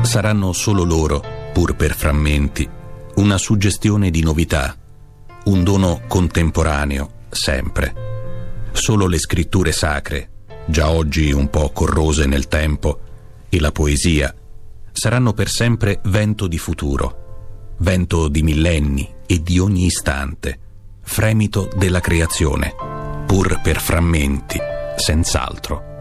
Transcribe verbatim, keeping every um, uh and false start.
Saranno solo loro, pur per frammenti, una suggestione di novità, un dono contemporaneo, sempre. Solo le scritture sacre, già oggi un po' corrose nel tempo, e la poesia saranno per sempre vento di futuro, vento di millenni e di ogni istante, fremito della creazione, pur per frammenti, senz'altro.